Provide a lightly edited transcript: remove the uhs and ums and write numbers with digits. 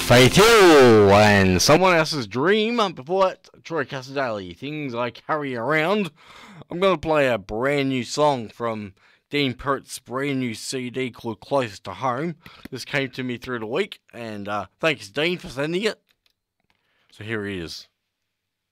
Fatal and Someone Else's Dream. Before that, Troy Casadale, Things I Carry Around. I'm going to play a brand new song from Dean Pert's brand new CD called Close to Home. This came to me through the week, and thanks Dean for sending it. So here he is.